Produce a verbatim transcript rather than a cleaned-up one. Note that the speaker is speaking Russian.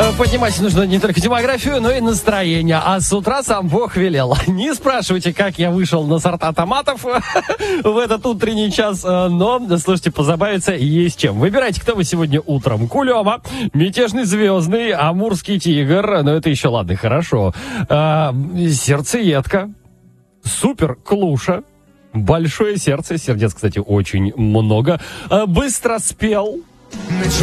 Поднимать нужно не только демографию, но и настроение. А с утра сам Бог велел. Не спрашивайте, как я вышел на сорта томатов в этот утренний час, но, слушайте, позабавиться есть чем. Выбирайте, кто вы сегодня утром. Кулема, Мятежный Звездный, Амурский Тигр, ну это еще ладно, хорошо. А, сердцеедка, Супер Клуша, Большое сердце, сердец, кстати, очень много. А, Быстро спел.